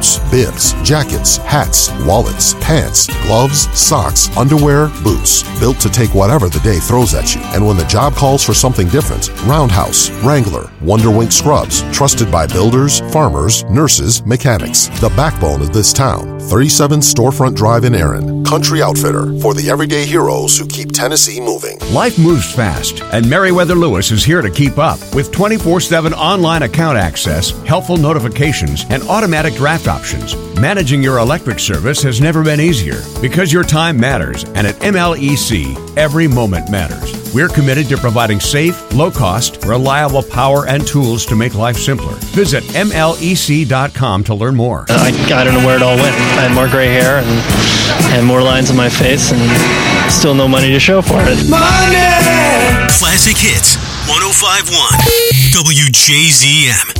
sweaters, bibs, jackets, hats, wallets, pants, gloves, socks, underwear, boots. Built to take whatever the day throws at you. And when the job calls for something different, Roundhouse, Wrangler, Wonderwink scrubs. Trusted by builders, farmers, nurses, mechanics. The backbone of this town. 37 Storefront Drive in Erin. Country Outfitter for the everyday heroes who keep Tennessee moving. Life moves fast, and Meriwether Lewis is here to keep up with 24/7 online account access, helpful notifications, and automatic draft options. Managing your electric service has never been easier because your time matters, and at MLEC, every moment matters. We're committed to providing safe, low-cost, reliable power and tools to make life simpler. Visit MLEC.com to learn more. I don't know where it all went. I had more gray hair and more lines on my face and still no money to show for it. Money! Classic Hits, 105.1 WJZM.